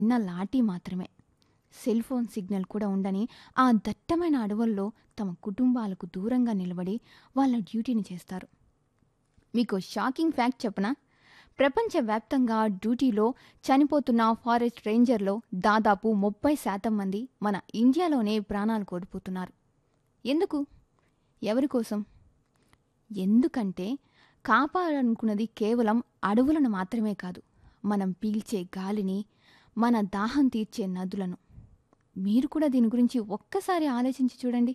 చిన్న లాఠీ మాత్రమే. Cell phone signal కూడా ఉండని ఆ దట్టమైన అడవుల్లో తమ కుటుంబాలకు దూరంగా నిలబడి వాళ్ళ డ్యూటీని చేస్తారు. మీకు షాకింగ్ ఫ్యాక్ట్ చెప్పనా? ప్రపంచవ్యాప్తంగా డ్యూటీలో చనిపోతున్న ఫారెస్ట్ రేంజర్లో దాదాపు 30% మంది మన ఇండియాలోనే ప్రాణాలు కోల్పోతున్నారు. ఎందుకు? ఎవరి కోసం? ఎందుకంటే కాపాడాలనుకున్నది కేవలం అడవులను మాత్రమే కాదు, మనం పీల్చే గాలిని, మన దాహం తీర్చే నదులను. మీరు కూడా దీని గురించి ఒక్కసారి ఆలోచించి చూడండి.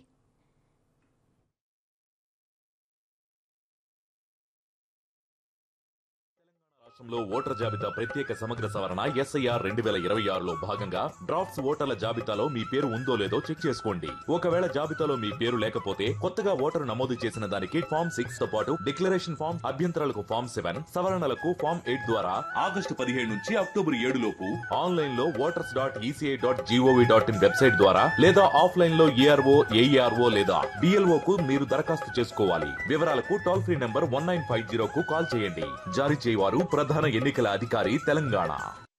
రాష్ట్రంలో ఓటర్ జాబితా ప్రత్యేక సమగ్ర సవరణ SIR 2026లో భాగంగా డ్రాఫ్ట్స్ ఓటర్ల జాబితాలో మీ పేరు ఉందో లేదో చెక్ చేసుకోండి. ఒకవేళ జాబితాలో మీ పేరు లేకపోతే కొత్తగా ఓటరు నమోదు చేసిన దానికి ఫామ్ 6 తో పాటు డిక్లరేషన్ ఫామ్, అభ్యంతరాలకు ఫామ్ 7, సవరణలకు ఫామ్ 8 ద్వారా ఆగస్టు 17 నుంచి అక్టోబర్ 7 లోపు ఆన్లైన్ లో voters.eci.gov.in వెబ్సైట్ ద్వారా లేదా ఆఫ్లైన్ లో ARO, AERO లేదా BLO కు మీరు దరఖాస్తు చేసుకోవాలి. వివరాలకు టోల్ ఫ్రీ నంబర్ 1950 కు కాల్ చేయండి. జారీ చేయవారు ప్రధాన ఎన్నికల అధికారి, తెలంగాణ.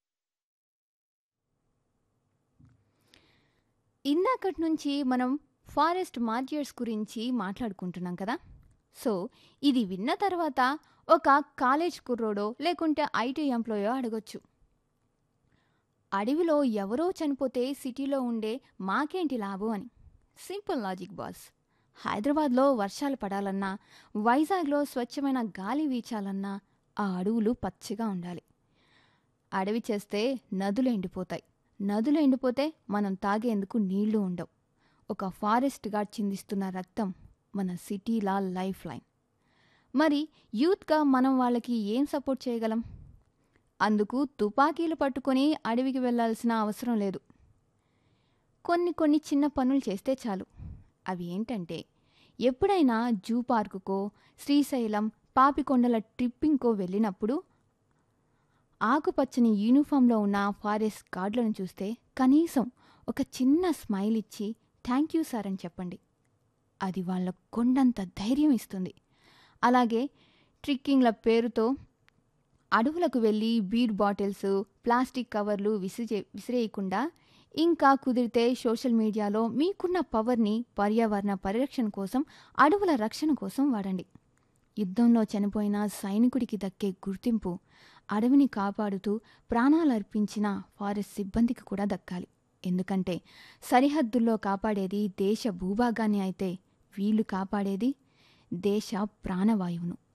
ఇందాకటి నుంచి మనం ఫారెస్ట్ మార్జియర్స్ గురించి మాట్లాడుకుంటున్నాం కదా. సో ఇది విన్న తర్వాత ఒక కాలేజ్ కుర్రోడో లేకుంటే IT ఎంప్లాయో అడగొచ్చు, అడవిలో ఎవరో చనిపోతే సిటీలో ఉండే మాకేంటి లాభం అని. Simple logic boss. హైదరాబాద్లో వర్షాలు పడాలన్నా, వైజాగ్లో స్వచ్ఛమైన గాలి వీచాలన్నా ఆ అడవులు పచ్చిగా ఉండాలి. అడవి చేస్తే నదులు ఎండిపోతాయి, నదులు ఎండిపోతే మనం తాగేందుకు నీళ్లు ఉండవు. ఒక ఫారెస్ట్ గార్డ్ చిందిస్తున్న రక్తం మన సిటీలా లైఫ్ లైన్. మరి యూత్గా మనం వాళ్ళకి ఏం సపోర్ట్ చేయగలం? అందుకు తుపాకీలు పట్టుకొని అడవికి వెళ్లాల్సిన అవసరం లేదు. కొన్ని చిన్న పనులు చేస్తే చాలు. అవి ఏంటంటే, ఎప్పుడైనా జూ పార్కుకో, శ్రీశైలం, పాపికొండల ట్రిప్పింగ్కో వెళ్ళినప్పుడు ఆకుపచ్చని యూనిఫామ్లో ఉన్న ఫారెస్ట్ గార్డులను చూస్తే కనీసం ఒక చిన్న స్మైల్ ఇచ్చి థ్యాంక్ యూ సార్ అని చెప్పండి. అది వాళ్ళ కొండంత ధైర్యం ఇస్తుంది. అలాగే ట్రెక్కింగ్ల పేరుతో అడవులకు వెళ్ళి బీర్ బాటిల్స్, ప్లాస్టిక్ కవర్లు విసిరేయకుండా, ఇంకా కుదిరితే సోషల్ మీడియాలో మీకున్న పవర్ని పర్యావరణ పరిరక్షణ కోసం, అడవుల రక్షణ కోసం వాడండి. యుద్ధంలో చనిపోయిన సైనికుడికి దక్కే గుర్తింపు అడవిని కాపాడుతూ ప్రాణాలర్పించిన ఫారెస్ట్ సిబ్బందికి కూడా దక్కాలి. ఎందుకంటే సరిహద్దుల్లో కాపాడేది దేశ భూభాగాన్ని అయితే, వీళ్ళు కాపాడేది దేశ ప్రాణవాయువును.